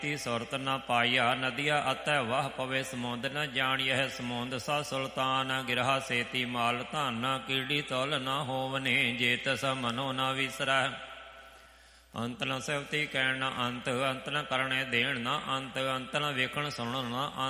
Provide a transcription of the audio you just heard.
ਤੀ ਸੁਰਤ ਨ ਪਾਈਆ ਨਦੀਆ ਅਤੈ ਵਾਹ ਪਵੇ ਸਮੁੰਦ ਨ ਜਾਣੀਐ ਸਮੁੰਦ ਸਾ ਸੁਲਤਾਨ ਗਿਰਹਾ ਸੇਤੀ ਮਾਲ ਧਨ ਕੀੜੀ ਤੁਲ ਨ ਹੋਵਨੇ ਜੇ ਤਸ ਮਨੋ ਨ ਵਿਸਰੈ ਅੰਤ ਨ ਸਿਵਤੀ ਕਹਿਣ ਨ ਅੰਤ ਅੰਤ ਨ ਕਰਣੇ ਦੇਣ ਨ ਅੰਤ ਅੰਤ ਨ ਵੇਖਣ ਸੁਣਨ ਨ